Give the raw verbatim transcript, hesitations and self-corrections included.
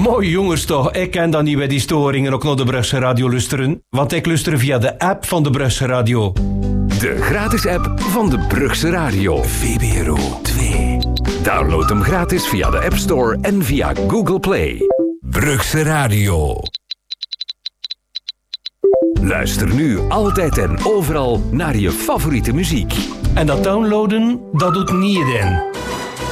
Mooi jongens toch, ik ken dan niet bij die storingen ook naar de Brugse Radio lusteren, want ik luister via de app van de Brugse Radio. De gratis app van de Brugse Radio. V B R O twee. Download hem gratis via de App Store en via Google Play. Brugse Radio. Luister nu altijd en overal naar je favoriete muziek. En dat downloaden, dat doet niet iedereen.